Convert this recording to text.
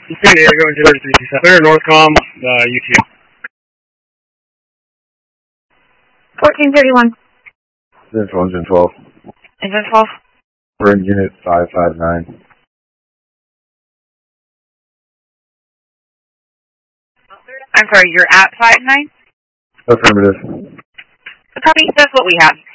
San Diego, Engineer 327. Clear Northcom, UT. 1431. Engine 12. Engine 12. We're in unit 559. I'm sorry, you're at 5-9? Affirmative. Copy, that's what we have.